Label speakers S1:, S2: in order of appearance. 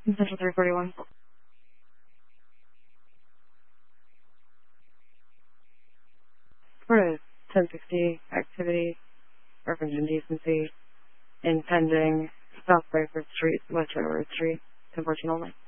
S1: Central 341. For a 1060 activity, reference indecency, impending South Brayford Street, West Railroad Street, 1014 only.